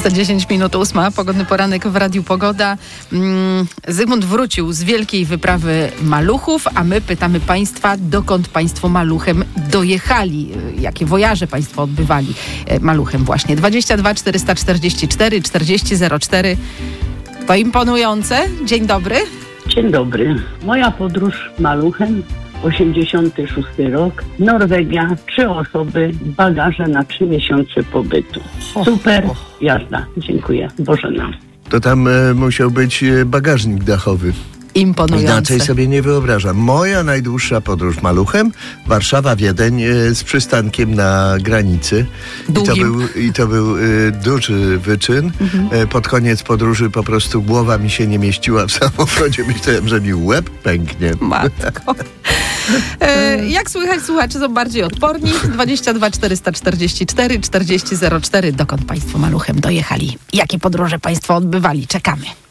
Za 10 minut 8. Pogodny poranek w Radiu Pogoda. Zygmunt wrócił z wielkiej wyprawy maluchów, a my pytamy Państwa, dokąd Państwo maluchem dojechali? Jakie wojaże Państwo odbywali maluchem właśnie? 22 444 4004. To imponujące. Dzień dobry. Dzień dobry. Moja podróż maluchem, 86 rok, Norwegia, 3 osoby, bagaże na 3 miesiące pobytu. Super jazda. Dziękuję. Bożena. To tam musiał być bagażnik dachowy. Imponujące. Inaczej sobie nie wyobrażam. Moja najdłuższa podróż maluchem, Warszawa-Wiedeń z przystankiem na granicy. I to był duży wyczyn. Pod koniec podróży po prostu głowa mi się nie mieściła w samochodzie. Myślałem, że mi łeb pęknie. Matko. Jak słychać, słuchacze są bardziej odporni. 22 444 4004. Dokąd Państwo maluchem dojechali? Jakie podróże Państwo odbywali? Czekamy.